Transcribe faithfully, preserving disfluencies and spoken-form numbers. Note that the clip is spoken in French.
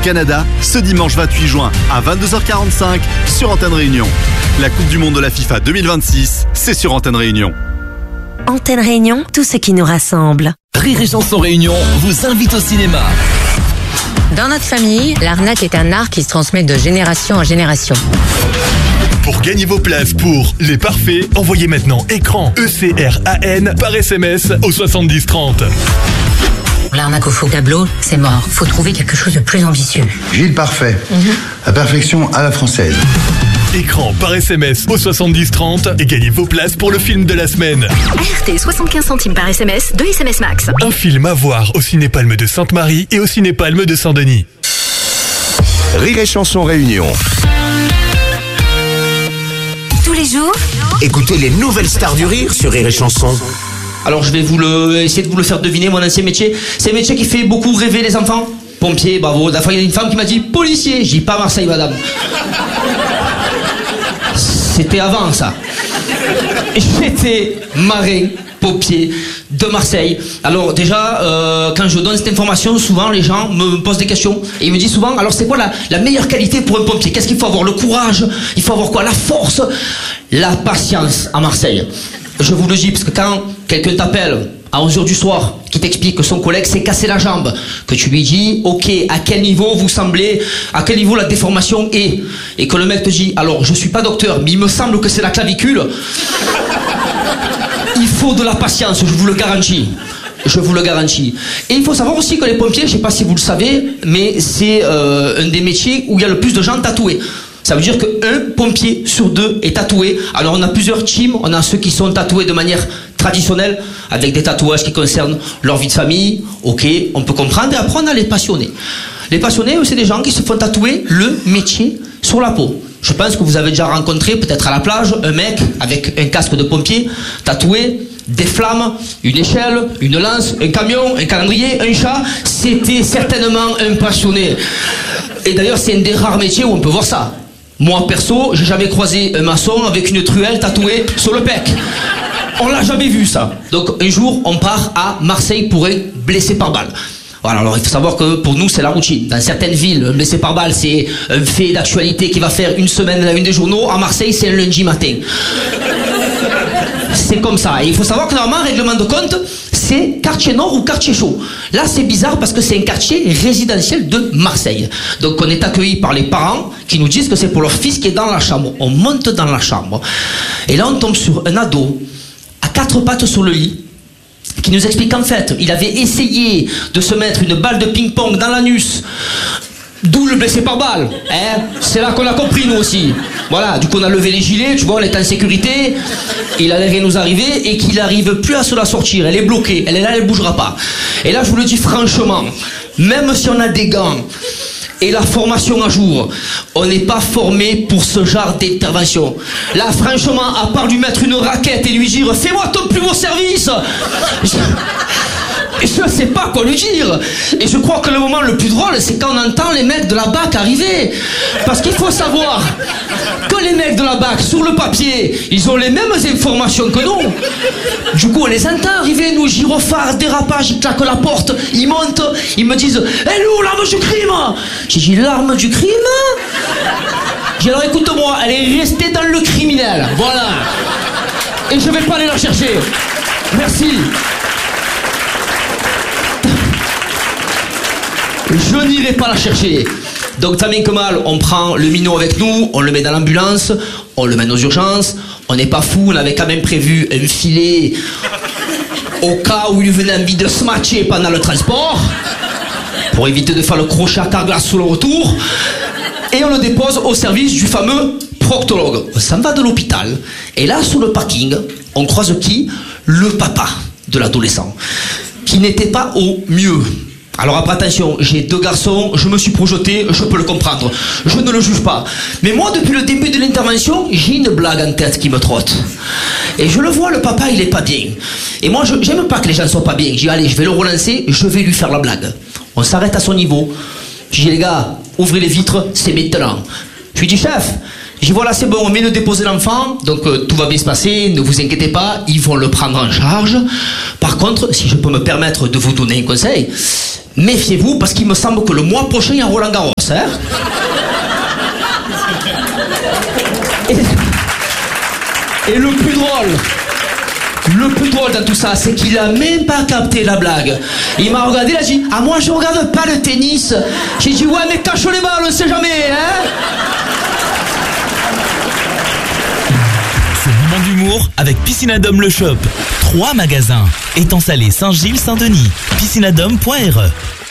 Canada ce dimanche vingt-huit juin à vingt-deux heures quarante-cinq sur Antenne Réunion. La Coupe du Monde de la FIFA deux mille vingt-six, c'est sur Antenne Réunion. Antenne Réunion, tout ce qui nous rassemble. Rire et Chanson Réunion vous invite au cinéma. Dans notre famille, l'arnaque est un art qui se transmet de génération en génération. Pour gagner vos places pour Les Parfaits, envoyez maintenant écran E C R A N par S M S au soixante-dix trente. L'arnaque au faux tableau, c'est mort. Faut trouver quelque chose de plus ambitieux. Gilles Parfait, mm-hmm. La perfection à la française. Écran par S M S au soixante-dix trente et gagnez vos places pour le film de la semaine. A R T, soixante-quinze centimes par S M S, deux S M S max. Un film à voir au Ciné-Palme de Sainte-Marie et au Ciné-Palme de Saint-Denis. Rire et Chanson Réunion. Tous les jours, écoutez les nouvelles stars du rire sur Rire et Chanson. Alors je vais vous le, essayer de vous le faire deviner, mon ancien métier. C'est un métier qui fait beaucoup rêver les enfants. Pompier, bravo. La fois, il y a une femme qui m'a dit policier. J'ai dit pas Marseille, madame. C'était avant ça. J'étais marin, pompier de Marseille. Alors déjà, euh, quand je donne cette information, souvent les gens me posent des questions. Et ils me disent souvent, alors c'est quoi la, la meilleure qualité pour un pompier? Qu'est-ce qu'il faut avoir? Le courage? Il faut avoir quoi? La force? La patience à Marseille. Je vous le dis, parce que quand quelqu'un t'appelle à onze heures du soir, qui t'explique que son collègue s'est cassé la jambe, que tu lui dis, ok, à quel niveau vous semblez, à quel niveau la déformation est, et que le mec te dit, alors je suis pas docteur, mais il me semble que c'est la clavicule, il faut de la patience, je vous le garantis. Je vous le garantis. Et il faut savoir aussi que les pompiers, je sais pas si vous le savez, mais c'est euh, un des métiers où il y a le plus de gens tatoués. Ça veut dire qu'un pompier sur deux est tatoué. Alors on a plusieurs teams, on a ceux qui sont tatoués de manière traditionnelle, avec des tatouages qui concernent leur vie de famille. Ok, on peut comprendre. Et après on a les passionnés. Les passionnés, c'est des gens qui se font tatouer le métier sur la peau. Je pense que vous avez déjà rencontré, peut-être à la plage, un mec avec un casque de pompier, tatoué, des flammes, une échelle, une lance, un camion, un calendrier, un chat. C'était certainement un passionné. Et d'ailleurs c'est un des rares métiers où on peut voir ça. Moi perso, j'ai jamais croisé un maçon avec une truelle tatouée sur le pec. On l'a jamais vu ça. Donc un jour, on part à Marseille pour être blessé par balle. Voilà, alors il faut savoir que pour nous c'est la routine. Dans certaines villes, un blessé par balle c'est un fait d'actualité qui va faire une semaine à la une des journaux. À Marseille c'est un lundi matin. C'est comme ça. Et il faut savoir que normalement, règlement de compte, c'est quartier nord ou quartier chaud. Là, c'est bizarre parce que c'est un quartier résidentiel de Marseille. Donc, on est accueilli par les parents qui nous disent que c'est pour leur fils qui est dans la chambre. On monte dans la chambre. Et là, on tombe sur un ado à quatre pattes sur le lit qui nous explique qu'en fait, il avait essayé de se mettre une balle de ping-pong dans l'anus. D'où le blessé par balle, hein. C'est là qu'on a compris nous aussi. Voilà, du coup on a levé les gilets, tu vois, on est en sécurité. Il allait rien nous arriver et qu'il n'arrive plus à se la sortir. Elle est bloquée, elle est là, elle bougera pas. Et là je vous le dis franchement, même si on a des gants et la formation à jour, on n'est pas formé pour ce genre d'intervention. Là franchement, à part lui mettre une raquette et lui dire fais-moi ton plus beau service, je... je ne sais pas quoi lui dire. Et je crois que le moment le plus drôle, c'est quand on entend les mecs de la B A C arriver. Parce qu'il faut savoir que les mecs de la B A C, sur le papier, ils ont les mêmes informations que nous. Du coup, on les entend arriver, nous, gyrophares, dérapage, ils claquent la porte, ils montent, ils me disent « Elle est où l'arme du crime ?» J'ai dit « L'arme du crime ?» J'ai dit « Alors écoute-moi, elle est restée dans le criminel. Voilà. Et je ne vais pas aller la chercher. Merci. » Je n'irai pas la chercher. Donc tant bien que mal, on prend le minot avec nous, on le met dans l'ambulance, on le mène aux urgences. On n'est pas fou, on avait quand même prévu un filet au cas où il venait envie de se matcher pendant le transport, pour éviter de faire le crochet à Carglass sur le retour. Et on le dépose au service du fameux proctologue. On s'en va de l'hôpital, et là sur le parking, on croise qui? Le papa de l'adolescent, qui n'était pas au mieux. Alors après attention, j'ai deux garçons, je me suis projeté, je peux le comprendre, je ne le juge pas. Mais moi depuis le début de l'intervention, j'ai une blague en tête qui me trotte. Et je le vois, le papa il est pas bien. Et moi je j'aime pas que les gens soient pas bien. Je dis allez, je vais le relancer, je vais lui faire la blague. On s'arrête à son niveau. Je dis les gars, ouvrez les vitres, c'est maintenant. Je lui dis chef, je dis voilà c'est bon, on vient de déposer l'enfant, donc euh, tout va bien se passer, ne vous inquiétez pas, ils vont le prendre en charge. Par contre, si je peux me permettre de vous donner un conseil, méfiez-vous parce qu'il me semble que le mois prochain il y a Roland Garros. anniversaire. Et, et le plus drôle, le plus drôle dans tout ça, c'est qu'il a même pas capté la blague. Il m'a regardé, il a dit, ah moi je regarde pas le tennis. J'ai dit, ouais mais cache les balles, on sait jamais, hein. Ce moment d'humour avec Piscinadome le Shop. Trois magasins. Étang Salé, Saint-Gilles, Saint-Denis. piscinadome point r e